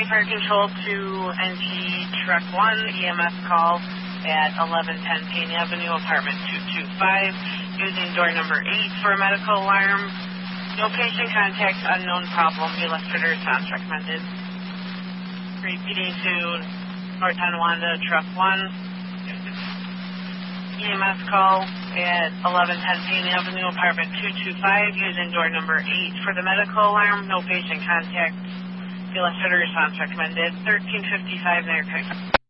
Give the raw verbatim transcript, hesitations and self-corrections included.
County Fire Control to N G Truck one, E M S call at eleven ten Payne Avenue, apartment two two five, using door number eight for a medical alarm. No patient contact, unknown problem, be left for the response recommended. Repeating to North Tonawanda, Truck one, E M S call at eleven ten Payne Avenue, apartment two two five, using door number eight for the medical alarm. No patient contact. Be left for the response recommended. thirteen fifty-five, Nair Pickup.